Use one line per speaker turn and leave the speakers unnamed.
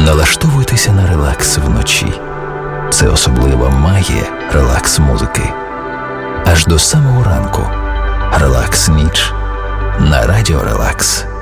Налаштовуйтеся на релакс вночі. Це особлива магія релакс-музики. Аж до самого ранку. Релакс-ніч на Радіо Релакс.